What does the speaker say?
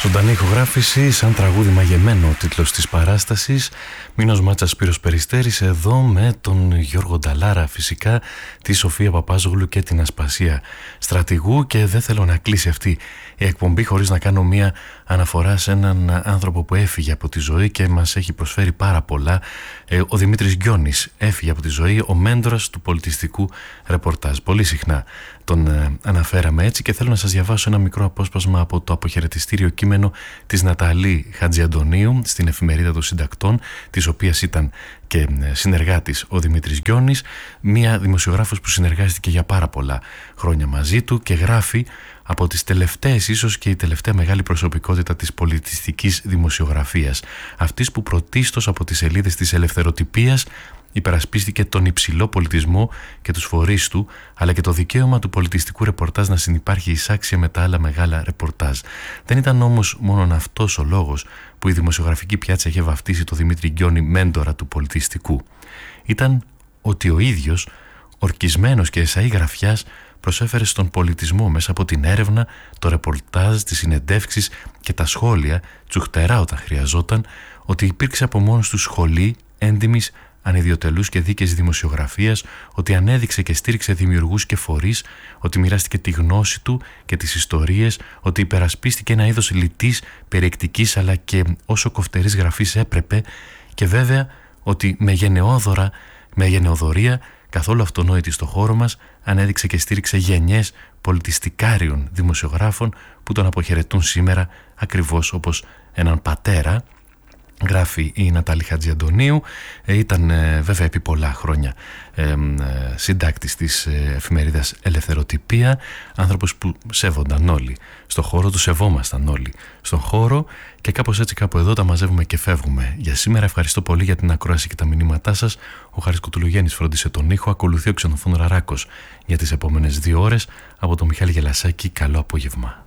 Ζωντανή ηχογράφηση, σαν τραγούδι μαγεμένο, ο τίτλος της παράστασης. Μήνος Μάτσας, Σπύρος Περιστέρης, εδώ με τον Γιώργο Νταλάρα, φυσικά, τη Σοφία Παπάζογλου και την Ασπασία Στρατηγού. Και δεν θέλω να κλείσει αυτή η εκπομπή χωρίς να κάνω μία αναφορά σε έναν άνθρωπο που έφυγε από τη ζωή και μας έχει προσφέρει πάρα πολλά. Ο Δημήτρης Γκιόνης έφυγε από τη ζωή, ο μέντορας του πολιτιστικού ρεπορτάζ. Πολύ συχνά τον αναφέραμε έτσι και θέλω να σας διαβάσω ένα μικρό απόσπασμα από το αποχαιρετιστήριο κείμενο της Ναταλή Χατζιαντονίου στην Εφημερίδα των Συντακτών, της οποίας ήταν και συνεργάτης ο Δημήτρης Γκιόνης, μία δημοσιογράφος που συνεργάστηκε για πάρα πολλά χρόνια μαζί του και γράφει από τις τελευταίες, ίσως και η τελευταία μεγάλη προσωπικότητα της πολιτιστικής δημοσιογραφίας, αυτής που πρωτίστως από τις σελίδες της ελευθεροτυπίας υπερασπίστηκε τον υψηλό πολιτισμό και τους φορείς του, αλλά και το δικαίωμα του πολιτιστικού ρεπορτάζ να συνυπάρχει εισάξια με τα άλλα μεγάλα ρεπορτάζ. Δεν ήταν όμως μόνον αυτός ο λόγος που η δημοσιογραφική πιάτσα είχε βαφτίσει το Δημήτρη Γκιόνη μέντορα του πολιτιστικού. Ήταν ότι ο ίδιος, ορκισμένος και εσαΐ γραφιάς, προσέφερε στον πολιτισμό μέσα από την έρευνα, το ρεπορτάζ, τις συνεντεύξεις και τα σχόλια, τσουχτερά όταν χρειαζόταν, ότι υπήρξε από μόνος του σχολή έντιμης, ανιδιοτελούς και δίκαιης δημοσιογραφίας, ότι ανέδειξε και στήριξε δημιουργούς και φορείς, ότι μοιράστηκε τη γνώση του και τις ιστορίες, ότι υπερασπίστηκε ένα είδος λιτής, περιεκτικής αλλά και όσο κοφτερής γραφής έπρεπε, και βέβαια ότι με γενναιοδωρία, καθόλου αυτονόητη στο χώρο μας, ανέδειξε και στήριξε γενιές πολιτιστικάριων δημοσιογράφων που τον αποχαιρετούν σήμερα ακριβώς όπως έναν πατέρα. Γράφει η Νατάλη Χατζιαντονίου, ήταν βέβαια επί πολλά χρόνια συντάκτης της εφημερίδας Ελευθεροτυπία, άνθρωπος που σέβονταν όλοι στον χώρο, του σεβόμασταν όλοι στον χώρο, και κάπως έτσι κάπου εδώ τα μαζεύουμε και φεύγουμε για σήμερα. Ευχαριστώ πολύ για την ακρόαση και τα μηνύματά σας. Ο Χάρης Κουτουλογέννης φρόντισε τον ήχο, ακολουθεί ο Ξενοφών Ραράκος για τις επόμενες 2 ώρες. Από τον Μιχάλη Γελασάκη, καλό απόγευμα.